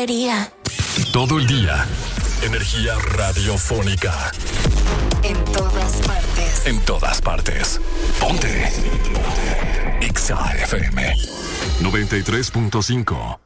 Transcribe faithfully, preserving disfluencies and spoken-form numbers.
quería. Todo el día. Energía radiofónica. En todas partes. En todas partes. Ponte. Ponte. Exa F M noventa y tres punto cinco.